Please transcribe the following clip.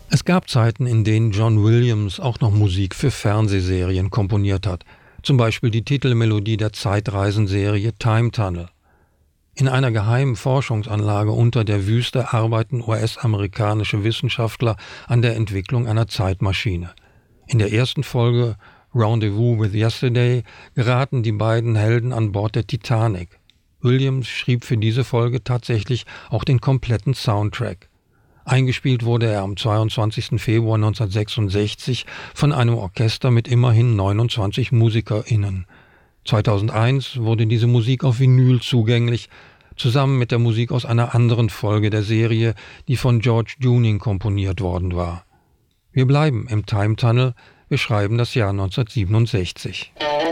Es gab Zeiten, in denen John Williams auch noch Musik für Fernsehserien komponiert hat, zum Beispiel die Titelmelodie der Zeitreisenserie Time Tunnel. In einer geheimen Forschungsanlage unter der Wüste arbeiten US-amerikanische Wissenschaftler an der Entwicklung einer Zeitmaschine. In der ersten Folge Rendezvous with Yesterday geraten die beiden Helden an Bord der Titanic. Williams schrieb für diese Folge tatsächlich auch den kompletten Soundtrack. Eingespielt wurde er am 22. Februar 1966 von einem Orchester mit immerhin 29 MusikerInnen. 2001 wurde diese Musik auf Vinyl zugänglich, zusammen mit der Musik aus einer anderen Folge der Serie, die von George Duning komponiert worden war. Wir bleiben im Time Tunnel, wir schreiben das Jahr 1967.